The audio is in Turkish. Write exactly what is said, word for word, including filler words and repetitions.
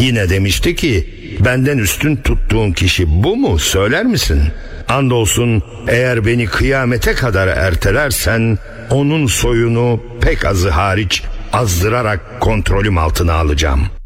Yine demişti ki, benden üstün tuttuğun kişi bu mu, söyler misin? Andolsun eğer beni kıyamete kadar ertelersen onun soyunu pek azı hariç azdırarak kontrolüm altına alacağım.